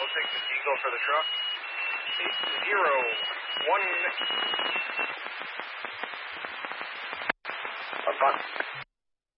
6 Eagle for the truck. 801. Up front.